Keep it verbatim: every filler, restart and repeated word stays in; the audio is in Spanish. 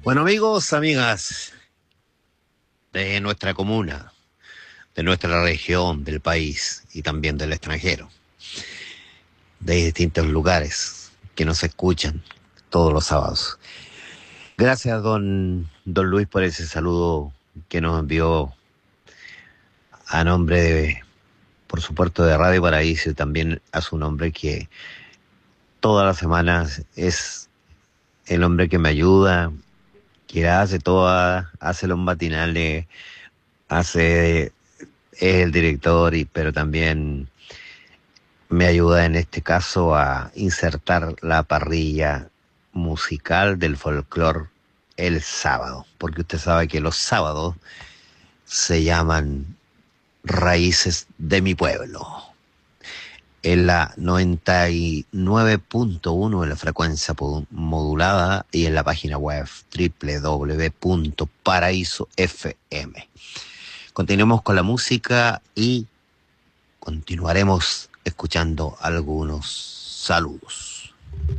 Bueno, amigos, amigas de nuestra comuna, de nuestra región, del país y también del extranjero, de distintos lugares que nos escuchan todos los sábados. Gracias, don, don Luis, por ese saludo que nos envió a nombre de, por supuesto, de Radio Paraíso y también a su nombre, que todas las semanas es el hombre que me ayuda, que hace todas, hace los matinales, hace, es el director, y, pero también me ayuda en este caso a insertar la parrilla musical del folclore el sábado, porque usted sabe que los sábados se llaman Raíces de mi Pueblo. En la noventa y nueve punto uno en la frecuencia modulada y en la página web doble u doble u doble u punto paraíso f m. Continuemos con la música y continuaremos escuchando algunos saludos.